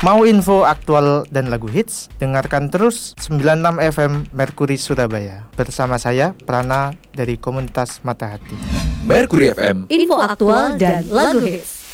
Mau info aktual dan lagu hits? Dengarkan terus 96 FM Merkuri Surabaya. Bersama saya, Prana dari Komunitas Mata Hati. Merkuri FM, info aktual dan lagu hits.